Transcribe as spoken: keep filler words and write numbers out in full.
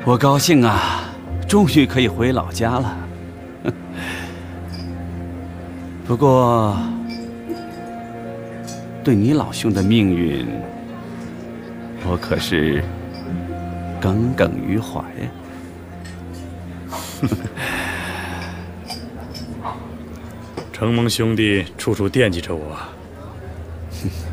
我高兴啊，终于可以回老家了。不过，对你老兄的命运，我可是耿耿于怀呀。 承蒙兄弟处处惦记着我。